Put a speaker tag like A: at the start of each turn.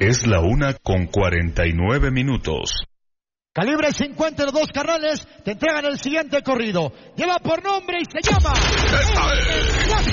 A: Es la 1:49.
B: Calibre 50 de Dos Carrales te entregan el siguiente corrido. Lleva por nombre y se llama...